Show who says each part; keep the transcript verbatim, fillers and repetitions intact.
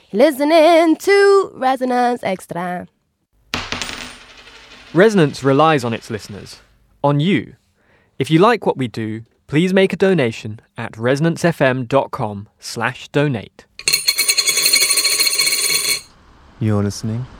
Speaker 1: Listening to Resonance Extra.
Speaker 2: Resonance relies on its listeners, on you. If you like what we do, please make a donation at resonancefm.com slash donate.
Speaker 3: You're listening